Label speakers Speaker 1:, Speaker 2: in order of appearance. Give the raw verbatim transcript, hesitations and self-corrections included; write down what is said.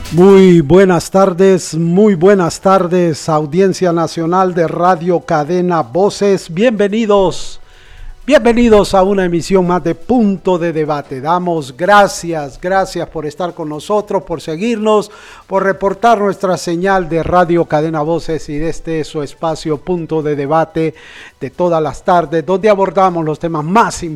Speaker 1: Muy buenas tardes, muy buenas tardes, audiencia nacional de Radio Cadena Voces. Bienvenidos, bienvenidos a una emisión más de Punto de Debate. Damos gracias, gracias por estar con nosotros, por seguirnos, por reportar nuestra señal de Radio Cadena Voces y de este su espacio Punto de Debate de todas las tardes, donde abordamos los temas más importantes